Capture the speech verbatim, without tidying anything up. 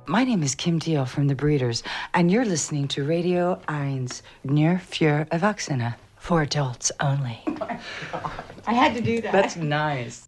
My name is Kim Deal from The Breeders, and you're listening to Radio eins, Nur für Erwachsene, for adults only. I had to do that. That's nice.